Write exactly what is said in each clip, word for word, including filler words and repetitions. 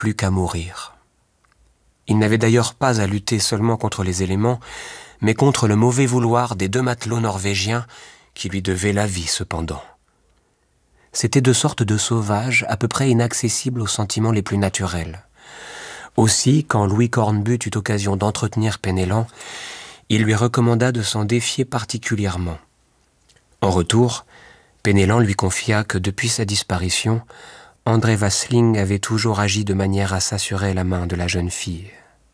plus qu'à mourir. Il n'avait d'ailleurs pas à lutter seulement contre les éléments, mais contre le mauvais vouloir des deux matelots norvégiens qui lui devaient la vie cependant. C'étaient deux sortes de sauvages à peu près inaccessibles aux sentiments les plus naturels. Aussi, quand Louis Cornbutte eut occasion d'entretenir Penellan, il lui recommanda de s'en défier particulièrement. En retour, Penellan lui confia que depuis sa disparition, André Vasling avait toujours agi de manière à s'assurer la main de la jeune fille.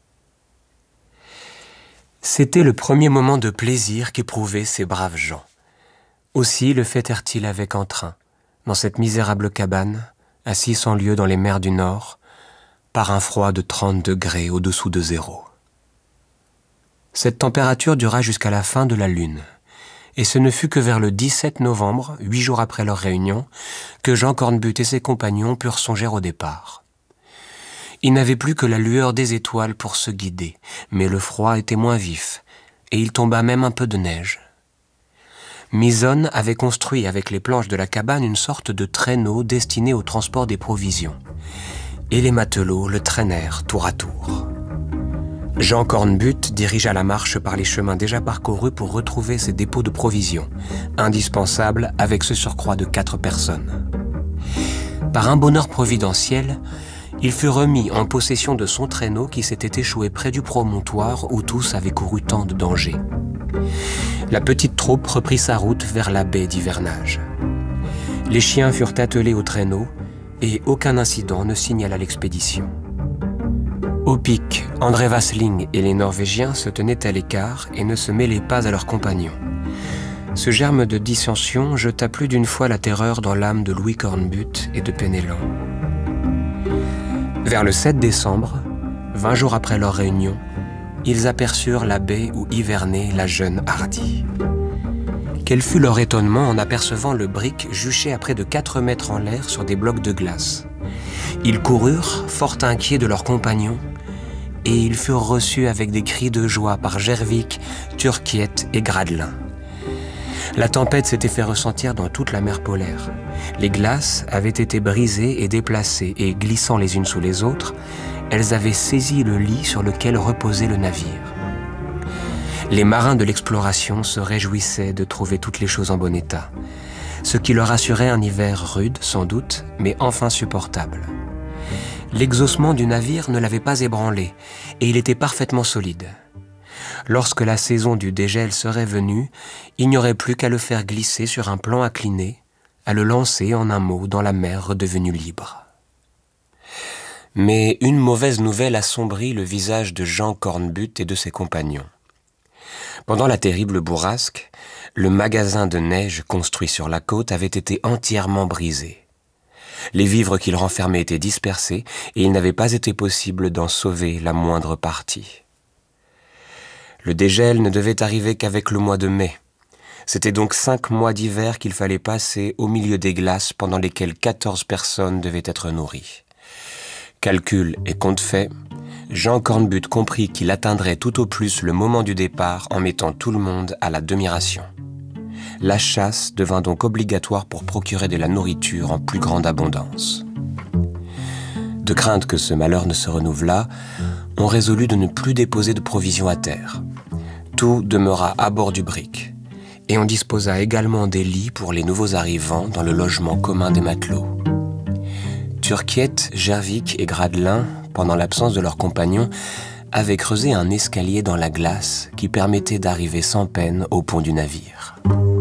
C'était le premier moment de plaisir qu'éprouvaient ces braves gens. Aussi le fêtèrent-ils avec entrain, dans cette misérable cabane, assis sans lieu dans les mers du Nord, par un froid de trente degrés au-dessous de zéro. Cette température dura jusqu'à la fin de la lune, et ce ne fut que vers le dix-sept novembre, huit jours après leur réunion, que Jean Cornbutte et ses compagnons purent songer au départ. Ils n'avaient plus que la lueur des étoiles pour se guider, mais le froid était moins vif, et il tomba même un peu de neige. Misonne avait construit avec les planches de la cabane une sorte de traîneau destiné au transport des provisions, et les matelots le traînèrent tour à tour. Jean Cornbutte dirigea la marche par les chemins déjà parcourus pour retrouver ses dépôts de provisions, indispensables avec ce surcroît de quatre personnes. Par un bonheur providentiel, il fut remis en possession de son traîneau qui s'était échoué près du promontoire où tous avaient couru tant de dangers. La petite troupe reprit sa route vers la baie d'hivernage. Les chiens furent attelés au traîneau et aucun incident ne signala l'expédition. Au pic, André Vasling et les Norvégiens se tenaient à l'écart et ne se mêlaient pas à leurs compagnons. Ce germe de dissension jeta plus d'une fois la terreur dans l'âme de Louis Cornbutte et de Penellan. Vers le sept décembre, vingt jours après leur réunion, ils aperçurent la baie où hivernait la jeune Hardy. Quel fut leur étonnement en apercevant le brick juché à près de quatre mètres en l'air sur des blocs de glace. Ils coururent, fort inquiets de leurs compagnons, et ils furent reçus avec des cris de joie par Gervik, Turquiette et Gradelin. La tempête s'était fait ressentir dans toute la mer polaire. Les glaces avaient été brisées et déplacées, et glissant les unes sous les autres, elles avaient saisi le lit sur lequel reposait le navire. Les marins de l'exploration se réjouissaient de trouver toutes les choses en bon état, ce qui leur assurait un hiver rude, sans doute, mais enfin supportable. L'exhaussement du navire ne l'avait pas ébranlé, et il était parfaitement solide. Lorsque la saison du dégel serait venue, il n'y aurait plus qu'à le faire glisser sur un plan incliné, à le lancer en un mot dans la mer redevenue libre. Mais une mauvaise nouvelle assombrit le visage de Jean Cornbutte et de ses compagnons. Pendant la terrible bourrasque, le magasin de neige construit sur la côte avait été entièrement brisé. Les vivres qu'il renfermait étaient dispersés et il n'avait pas été possible d'en sauver la moindre partie. Le dégel ne devait arriver qu'avec le mois de mai. C'était donc cinq mois d'hiver qu'il fallait passer au milieu des glaces pendant lesquelles quatorze personnes devaient être nourries. Calcul et compte fait, Jean Cornbutte comprit qu'il atteindrait tout au plus le moment du départ en mettant tout le monde à la demi-ration. La chasse devint donc obligatoire pour procurer de la nourriture en plus grande abondance. De crainte que ce malheur ne se renouvelât, on résolut de ne plus déposer de provisions à terre. Tout demeura à bord du brick, et on disposa également des lits pour les nouveaux arrivants dans le logement commun des matelots. Turquiette, Gervik et Gradelin, pendant l'absence de leurs compagnons, avaient creusé un escalier dans la glace qui permettait d'arriver sans peine au pont du navire.